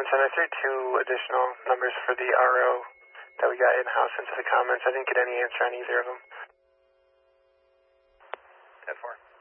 I threw two additional numbers for the RO that we got in-house into the comments. I didn't get any answer on either of them. 10-4.